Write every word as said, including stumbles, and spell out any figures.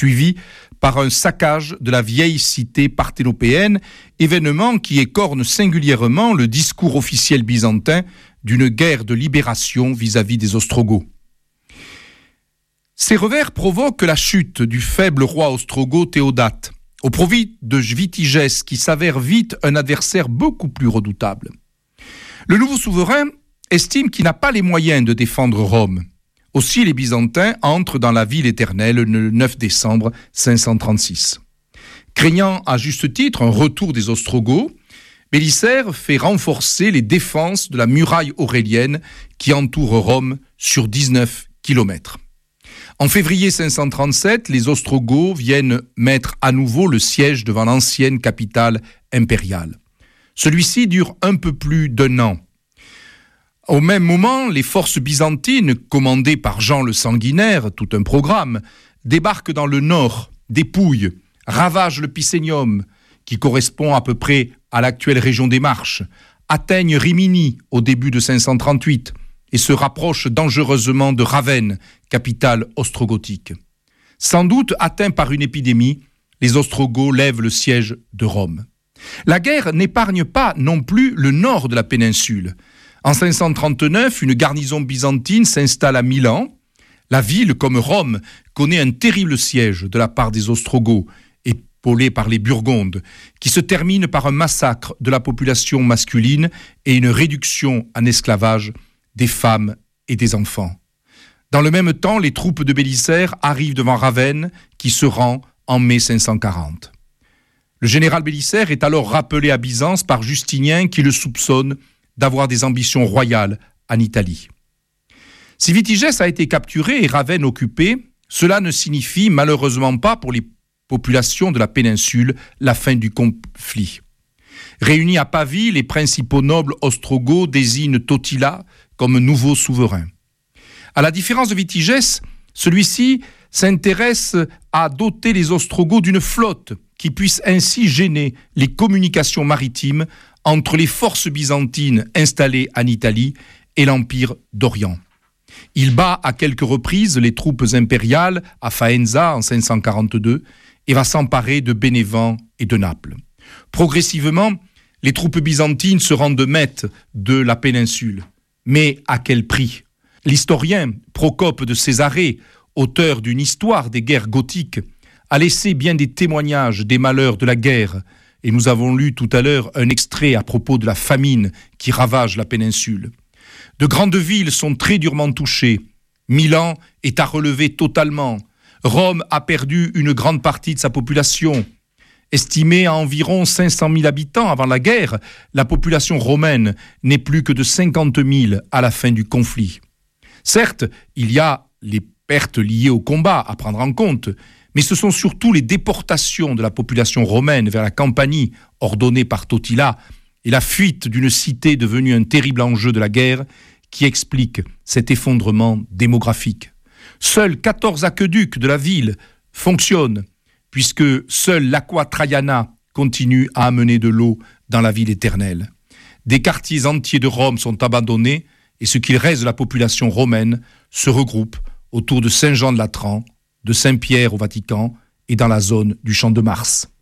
suivi par un saccage de la vieille cité parthénopéenne, événement qui écorne singulièrement le discours officiel byzantin d'une guerre de libération vis-à-vis des Ostrogoths. Ces revers provoquent la chute du faible roi ostrogoth Théodate, au profit de Vitigès, qui s'avère vite un adversaire beaucoup plus redoutable. Le nouveau souverain estime qu'il n'a pas les moyens de défendre Rome. Aussi, les Byzantins entrent dans la ville éternelle le neuf décembre cinq cent trente-six. Craignant à juste titre un retour des Ostrogoths, Bélisaire fait renforcer les défenses de la muraille aurélienne qui entoure Rome sur dix-neuf kilomètres. En février cinq cent trente-sept, les Ostrogoths viennent mettre à nouveau le siège devant l'ancienne capitale impériale. Celui-ci dure un peu plus d'un an. Au même moment, les forces byzantines, commandées par Jean le Sanguinaire, tout un programme, débarquent dans le nord, dépouillent, ravagent le Picénium, qui correspond à peu près à l'actuelle région des Marches, atteignent Rimini au début de cinq cent trente-huit et se rapprochent dangereusement de Ravenne, capitale ostrogothique. Sans doute atteints par une épidémie, les Ostrogoths lèvent le siège de Rome. La guerre n'épargne pas non plus le nord de la péninsule. En cinq cent trente-neuf, une garnison byzantine s'installe à Milan. La ville, comme Rome, connaît un terrible siège de la part des Ostrogoths, épaulés par les Burgondes, qui se termine par un massacre de la population masculine et une réduction en esclavage des femmes et des enfants. Dans le même temps, les troupes de Bélisaire arrivent devant Ravenne, qui se rend en mai cinq cent quarante. Le général Bélisaire est alors rappelé à Byzance par Justinien, qui le soupçonne d'avoir des ambitions royales en Italie. Si Vitigès a été capturé et Ravenne occupée, cela ne signifie malheureusement pas pour les populations de la péninsule la fin du conflit. Réunis à Pavie, les principaux nobles ostrogoths désignent Totila comme nouveau souverain. À la différence de Vitigès, celui-ci s'intéresse à doter les Ostrogoths d'une flotte qui puisse ainsi gêner les communications maritimes entre les forces byzantines installées en Italie et l'Empire d'Orient. Il bat à quelques reprises les troupes impériales à Faenza en cinq cent quarante-deux et va s'emparer de Bénévent et de Naples. Progressivement, les troupes byzantines se rendent maîtres de la péninsule. Mais à quel prix ? L'historien Procope de Césarée, auteur d'une histoire des guerres gothiques, a laissé bien des témoignages des malheurs de la guerre, et nous avons lu tout à l'heure un extrait à propos de la famine qui ravage la péninsule. De grandes villes sont très durement touchées. Milan est à relever totalement. Rome a perdu une grande partie de sa population. Estimée à environ cinq cent mille habitants avant la guerre, la population romaine n'est plus que de cinquante mille à la fin du conflit. Certes, il y a les pertes liées au combat à prendre en compte, mais ce sont surtout les déportations de la population romaine vers la Campanie, ordonnées par Totila, et la fuite d'une cité devenue un terrible enjeu de la guerre qui expliquent cet effondrement démographique. Seuls quatorze aqueducs de la ville fonctionnent, puisque seule l'Aqua Traiana continue à amener de l'eau dans la ville éternelle. Des quartiers entiers de Rome sont abandonnés, et ce qu'il reste de la population romaine se regroupe autour de Saint-Jean de Latran, de Saint-Pierre au Vatican et dans la zone du Champ de Mars.